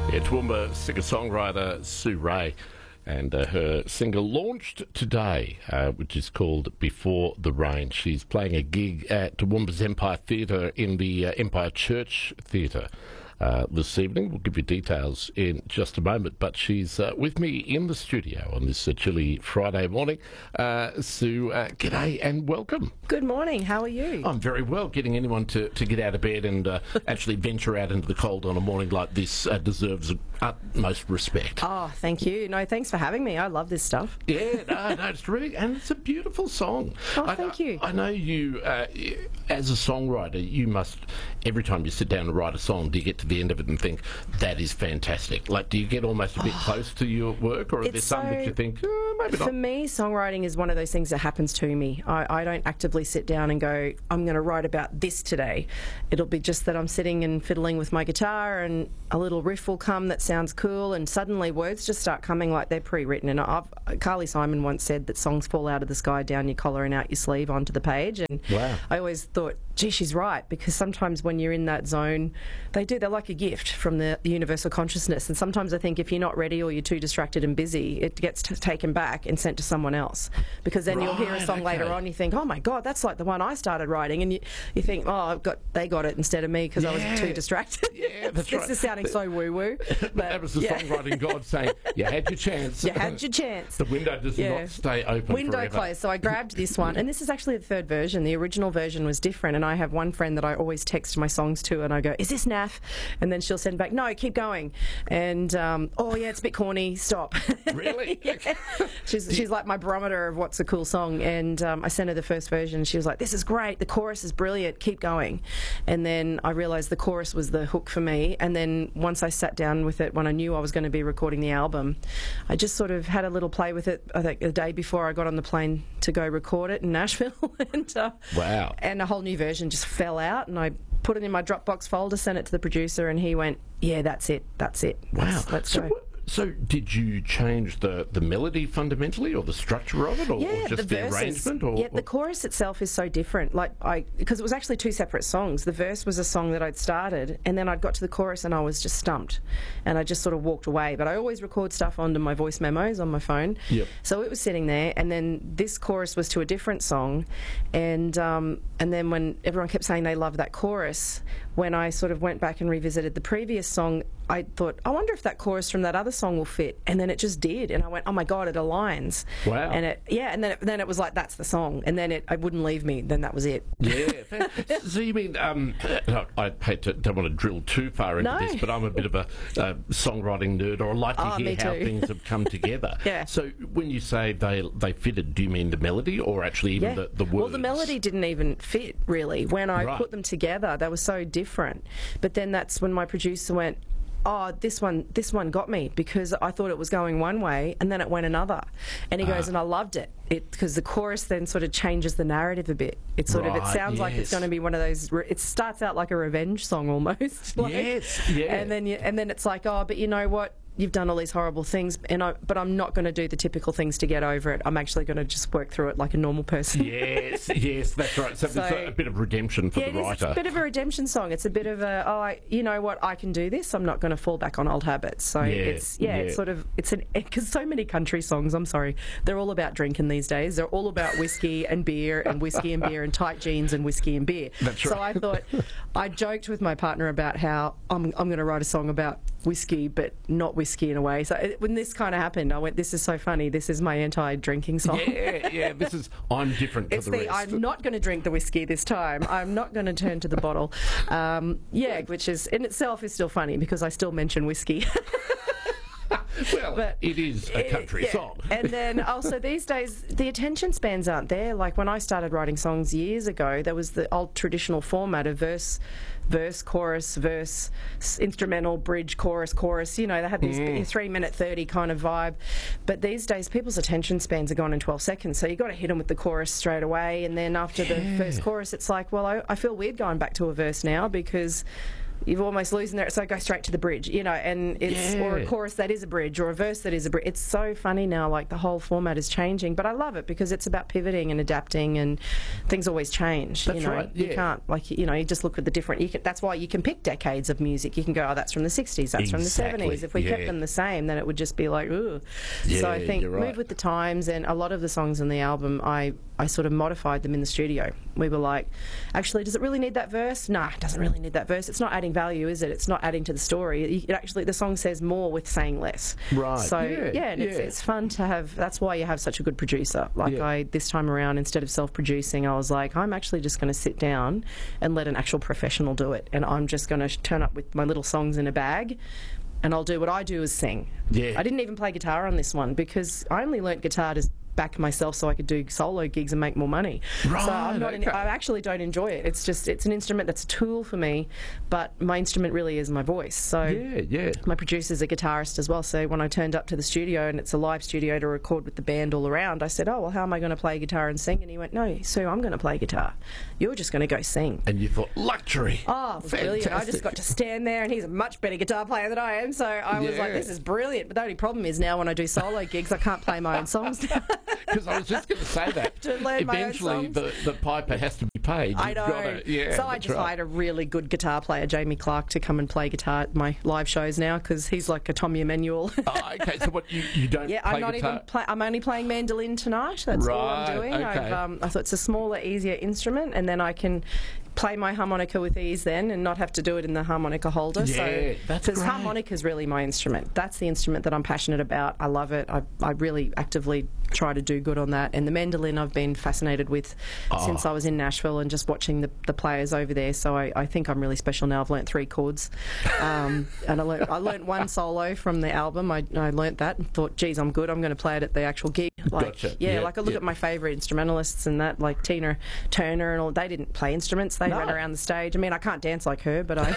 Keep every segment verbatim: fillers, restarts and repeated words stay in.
Yeah, Toowoomba singer-songwriter Sue Ray, and uh, her single launched today, uh, which is called Before the Rain. She's playing a gig at Toowoomba's Empire Theatre in the uh, Empire Church Theatre uh, this evening. We'll give you details in just a moment, but she's uh, with me in the studio on this uh, chilly Friday morning. Uh, Sue, uh, g'day and welcome. Good morning. How are you? I'm very well. Getting anyone to, to get out of bed and uh, actually venture out into the cold on a morning like this uh, deserves utmost respect. Oh, thank you. No, thanks for having me. I love this stuff. Yeah, no, no, it's really, and it's a beautiful song. Oh, I, thank you. I know you, uh, as a songwriter, you must, every time you sit down and write a song, do you get to the end of it and think, that is fantastic? Like, do you get almost a bit oh, close to your work, or are there some so, that you think, oh, maybe not? For me, songwriting is one of those things that happens to me. I, I don't actively sit down and go, I'm going to write about this today. It'll be just that I'm sitting and fiddling with my guitar and a little riff will come that sounds cool, and suddenly words just start coming like they're pre-written. And I've, Carly Simon once said that songs fall out of the sky, down your collar and out your sleeve onto the page. And wow. I always thought, gee, she's right, because sometimes when you're in that zone, they do, they're like a gift from the, the universal consciousness. And sometimes I think if you're not ready or you're too distracted and busy, it gets t- taken back and sent to someone else, because then right, you'll hear a song okay. later on, you think, oh my God, that's like the one I started writing, and you, you think, oh, I've got, they got it instead of me because yeah. I was too distracted. Yeah, that's this right. is sounding so woo-woo. That was the yeah. songwriting God saying, you had your chance. You had your chance. The window does yeah. not stay open Window forever. closed. So I grabbed this one, and this is actually the third version. The original version was different, and I have one friend that I always text my songs to, and I go, is this naff? And then she'll send back, no, keep going. And, um, oh yeah, it's a bit corny, stop. Really? yeah. She's she's like my barometer of what's a cool song. And um, I sent her the first version, and she was like, this is great, the chorus is brilliant, keep going. And then I realised the chorus was the hook for me. And then once I sat down with it, when I knew I was going to be recording the album, I just sort of had a little play with it, I think, the day before I got on the plane to go record it in Nashville. and, uh, wow. And a whole new version just fell out, and I put it in my Dropbox folder, sent it to the producer, and he went, yeah, that's it, that's it. Wow. Let's, let's so, go. So did you change the, the melody fundamentally, or the structure of it, or, yeah, or just the, the arrangement? Or, yeah, the chorus itself is so different. Like I, because it was actually two separate songs. The verse was a song that I'd started, and then I'd got to the chorus and I was just stumped, and I just sort of walked away. But I always record stuff onto my voice memos on my phone. Yep. So it was sitting there, and then this chorus was to a different song, and um, and then when everyone kept saying they loved that chorus, when I sort of went back and revisited the previous song, I thought, I wonder if that chorus from that other song will fit. And then it just did. And I went, oh my God, it aligns. Wow. And it, yeah, and then it, then it was like, that's the song. And then it, it wouldn't leave me. Then that was it. Yeah. So you mean, um, I hate to, don't want to drill too far into no. this, but I'm a bit of a uh, songwriting nerd, or I like to oh, hear how things have come together. yeah. So when you say they they fitted, do you mean the melody, or actually even yeah. the, the words? Well, the melody didn't even fit, really. When I right. put them together, they were so different. But then that's when my producer went, oh, this one this one got me, because I thought it was going one way and then it went another. And he uh, goes, and I loved it, because the chorus then sort of changes the narrative a bit. It sort right, of, it sounds yes. like it's going to be one of those, re- it starts out like a revenge song almost. like, yes, yeah. And then, you, and then it's like, oh, but you know what? You've done all these horrible things, and I, but I'm not going to do the typical things to get over it. I'm actually going to just work through it like a normal person. Yes, yes, that's right. So, So it's a, a bit of redemption for yeah, the it is. writer. It's a bit of a redemption song. It's a bit of a, oh, I, you know what, I can do this. I'm not going to fall back on old habits. So yeah, it's, yeah, yeah, it's sort of, it's an, because so many country songs, I'm sorry, they're all about drinking these days. They're all about whiskey and beer and whiskey and beer and tight jeans and whiskey and beer. That's right. So I thought, I joked with my partner about how I'm, I'm going to write a song about whiskey, but not whiskey in a way. So it, when this kind of happened, I went, this is so funny. This is my anti-drinking song. Yeah, yeah, this is, I'm different to it's the, the rest. I'm not going to drink the whiskey this time. I'm not going to turn to the bottle. Um, yeah, which is, in itself is still funny, because I still mention whiskey. Well, but, it is a country yeah. song. And then also these days, the attention spans aren't there. Like when I started writing songs years ago, there was the old traditional format of verse, verse, chorus, verse, instrumental, bridge, chorus, chorus. You know, they had these mm. three minute thirty kind of vibe. But these days, people's attention spans are gone in twelve seconds. So you've got to hit them with the chorus straight away. And then after yeah. the first chorus, it's like, well, I, I feel weird going back to a verse now, because you've almost losing there, so go straight to the bridge, you know, and it's Yeah. or a chorus that is a bridge or a verse that is a bridge. It's so funny now, like the whole format is changing, but I love it because it's about pivoting and adapting, and things always change. That's you know, right, you yeah. can't like you know you just look at the different. You can, that's why you can pick decades of music. You can go, oh, that's from the sixties, that's from the Exactly, seventies. If we yeah. kept them the same, then it would just be like, ooh. Yeah, so I think you're right. move with the times, and a lot of the songs on the album, I I sort of modified them in the studio. We were like, actually, does it really need that verse? Nah, it doesn't really need that verse. It's not adding value, is it? It's not adding to the story. It actually, the song says more with saying less. Right. So Yeah, yeah, and It's, yeah. it's fun to have. That's why you have such a good producer. Like Yeah. I, this time around, instead of self-producing, I was like, I'm actually just going to sit down and let an actual professional do it, and I'm just going to turn up with my little songs in a bag. And I'll do what I do is sing. Yeah. I didn't even play guitar on this one because I only learnt guitar to back myself so I could do solo gigs and make more money. Right, so I'm not. okay. I actually don't enjoy it. It's just it's an instrument that's a tool for me, but my instrument really is my voice. So Yeah, yeah. my producer's a guitarist as well. So when I turned up to the studio and it's a live studio to record with the band all around, I said, "Oh well, how am I going to play guitar and sing?" And he went, "No, Sue, I'm going to play guitar. You're just going to go sing." And you thought, luxury. Oh, it was brilliant. I Fantastic. just got to stand there, and he's a much better guitar player than I am, so I was like, Yeah. this is brilliant. But the only problem is now when I do solo gigs, I can't play my own songs now. Because I was just going to say that. To learn my own Eventually, songs. the, the piper has to be paid. I You've know. Gotta, yeah, so I that's just right. hired a really good guitar player, Jamie Clark, to come and play guitar at my live shows now because he's like a Tommy Emmanuel. Oh, okay, so what, you, you don't Yeah, play I'm not guitar? even. Play, I'm only playing mandolin tonight. That's all Right, I'm doing. okay. I've, um, I thought it's a smaller, easier instrument, and then I can play my harmonica with ease then, and not have to do it in the harmonica holder. Yeah, so that's because great. harmonica is really my instrument. That's the instrument that I'm passionate about. I love it. I, I really actively try to do good on that. And the mandolin I've been fascinated with Oh. since I was in Nashville and just watching the, the players over there. So I, I think I'm really special now. I've learnt three chords, um, and I learnt, I learnt one solo from the album. I, I learnt that and thought, geez, I'm good. I'm going to play it at the actual gig. Like, Gotcha. yeah, Yep, like I look yep. at my favourite instrumentalists and that, like Tina Turner and all. They didn't play instruments. They No. ran around the stage. I mean, I can't dance like her, but I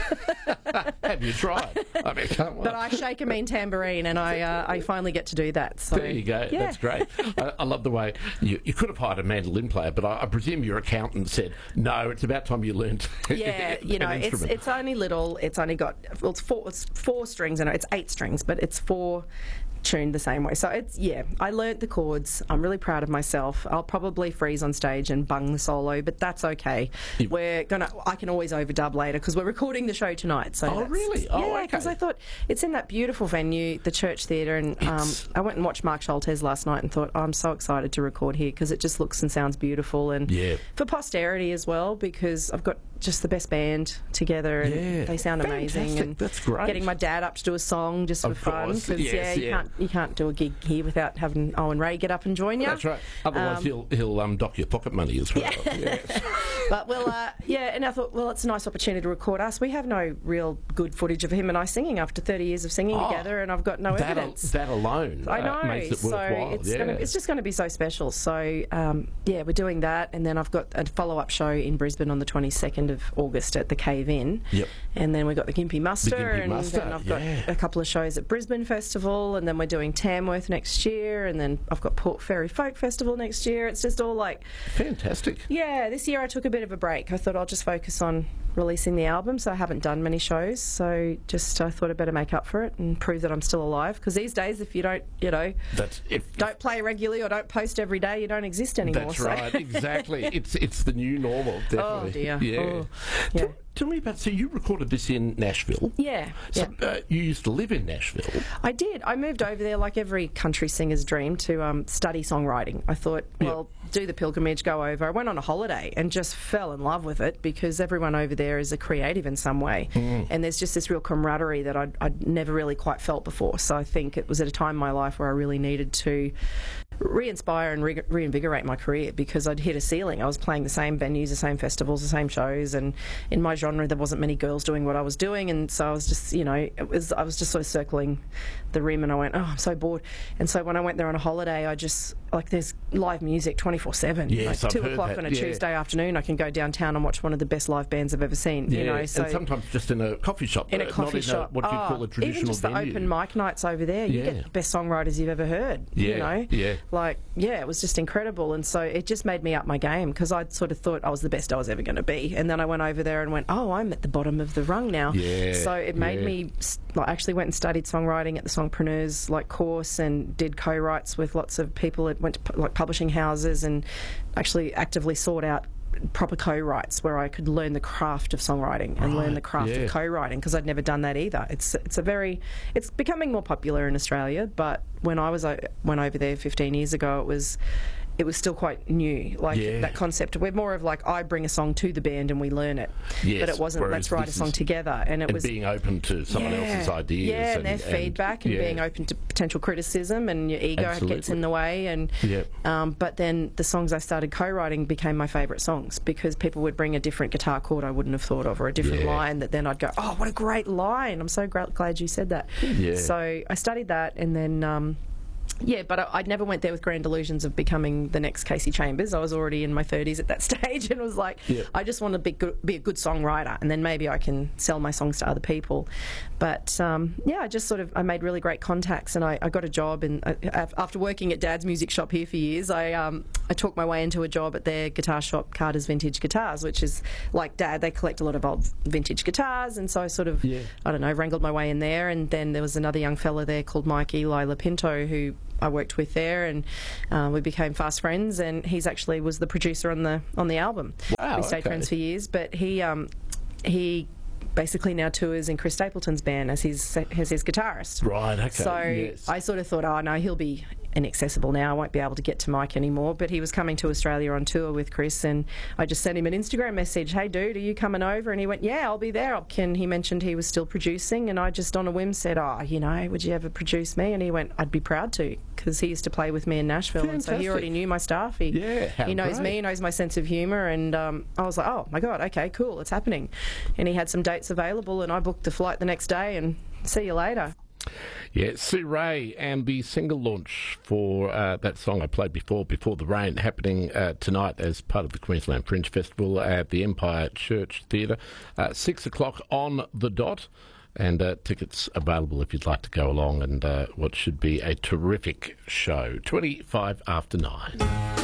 Have you tried? I mean, come on. but I shake a mean tambourine, and I uh, I finally get to do that. So There you go. yeah. That's great. I, I love the way you, you could have hired a mandolin player, but I, I presume your accountant said, no, it's about time you learned Yeah, you know, an it's instrument. it's only little. It's only got well, it's four it's four strings, and it's eight strings, but it's four tuned the same way. So it's yeah, I learnt the chords. I'm really proud of myself. I'll probably freeze on stage and bung the solo, but that's okay. You- We're gonna. I can always overdub later because we're recording the show tonight. So Oh, that's- really? Oh, yeah, because okay. I thought it's in that beautiful venue, the Church Theatre, and um, It's- I went and watched Mark Schultes last night and thought, oh, I'm so excited to record here because it just looks and sounds beautiful, and Yeah. for posterity as well, because I've got just the best band together, and Yeah. they sound amazing. Fantastic. And That's great. Getting my dad up to do a song just for Of fun, course. because Yes, yeah, you yeah. can't you can't do a gig here without having Owen Ray get up and join you. That's right. Otherwise, Um, he'll he'll um, dock your pocket money as well. Yes. But well, uh, yeah, and I thought, well, it's a nice opportunity to record us. We have no real good footage of him and I singing after thirty years of singing Oh, together, and I've got no that, al- evidence. that alone I uh, know, makes it so worthwhile. it's yeah. gonna, it's just going to be so special. So um, yeah, we're doing that, and then I've got a follow-up show in Brisbane on the twenty-second of August at the Cave Inn. Yep. And then we've got the Gympie Muster, Gympie and Muster, then I've got yeah. a couple of shows at Brisbane Festival, and then we're doing Tamworth next year, and then I've got Port Fairy Folk Festival next year. It's just all like, Fantastic. yeah, this year I took a bit of a break. I thought I'll just focus on releasing the album, so I haven't done many shows. So just I thought I'd better make up for it and prove that I'm still alive. Because these days, if you don't, you know, That's if, don't play regularly or don't post every day, you don't exist anymore. That's so. right. Exactly. It's it's the new normal. Definitely. Oh dear. Yeah. Oh, yeah. Tell, tell me about. So you recorded this in Nashville. Yeah, So yeah. uh, you used to live in Nashville. I did. I moved over there like every country singer's dream to um, study songwriting. I thought, well, do the pilgrimage, go over. I went on a holiday and just fell in love with it because everyone over there is a creative in some way. Mm. And there's just this real camaraderie that I'd, I'd never really quite felt before. So I think it was at a time in my life where I really needed to re-inspire and re- reinvigorate my career because I'd hit a ceiling. I was playing the same venues, the same festivals, the same shows, and in my genre there wasn't many girls doing what I was doing, and so I was just, you know, it was I was just sort of circling the rim, and I went, oh, I'm so bored. And so when I went there on a holiday, I just I like there's live music twenty-four seven. Yes, like I've two heard o'clock that, on a yeah. Tuesday afternoon, I can go downtown and watch one of the best live bands I've ever seen. Yeah, You know, so and sometimes just in a coffee shop. in a uh, coffee not in shop, a, what you oh, call a traditional even just the venue. open mic nights over there, you Yeah. get the best songwriters you've ever heard. Yeah, You know, yeah. like yeah, it was just incredible, and so it just made me up my game because I sort of thought I was the best I was ever going to be, and then I went over there and went, oh, I'm at the bottom of the rung now. Yeah, So it made yeah. me. Like, I actually went and studied songwriting at the Songpreneurs like course and did co-writes with lots of people. It went to like publishing houses and actually actively sought out proper co-writes where I could learn the craft of songwriting and learn Right, the craft yeah. of co-writing because I'd never done that either. It's it's a very it's becoming more popular in Australia, but when I was o- went over there fifteen years ago, it was. It was still quite new, like Yeah. that concept. We're more of like I bring a song to the band and we learn it, Yes, but it wasn't whereas let's write a this song is- together. And it And was being open to someone yeah, else's ideas. yeah, and, and their feedback and yeah. being open to potential criticism, and your ego gets Absolutely. in the way. And Yep. um, but then the songs I started co-writing became my favourite songs because people would bring a different guitar chord I wouldn't have thought of, or a different Yeah. line that then I'd go, oh, what a great line! I'm so gra- glad you said that. Yeah. So I studied that, and then. Um, Yeah, but I, I never went there with grand delusions of becoming the next Casey Chambers. I was already in my thirties at that stage and was like, Yeah. I just want to be, good, be a good songwriter, and then maybe I can sell my songs to other people. But um, yeah, I just sort of I made really great contacts, and I, I got a job. And uh, after working at Dad's music shop here for years, I um, I talked my way into a job at their guitar shop, Carter's Vintage Guitars, which is like Dad. They collect a lot of old vintage guitars, and so I sort of Yeah. I don't know wrangled my way in there. And then there was another young fella there called Mike Eli Lapinto who I worked with there, and uh, we became fast friends. And he's actually was the producer on the on the album. Wow, we stayed okay. friends for years, but he um, he basically now tours in Chris Stapleton's band as his as his guitarist. Right, okay. So yes. I sort of thought, oh no, he'll be inaccessible now. I won't be able to get to Mike anymore. But he was coming to Australia on tour with Chris, and I just sent him an Instagram message. Hey, dude, are you coming over? And he went, yeah, I'll be there. And he mentioned he was still producing, and I just on a whim said, oh, you know, would you ever produce me? And he went, I'd be proud to, because he used to play with me in Nashville, and so he Fantastic. already knew my stuff. He, Yeah, how he knows great. me, he knows my sense of humour, and um, I was like, oh my God, okay, cool, it's happening. And he had some dates available, and I booked the flight the next day, and see you later. Yeah, Sue Ray and the single launch for uh, that song I played before, Before the Rain, happening uh, tonight as part of the Queensland Fringe Festival at the Empire Church Theatre. Uh, six o'clock on the dot, and uh, tickets available if you'd like to go along and uh, what should be a terrific show. twenty-five after nine.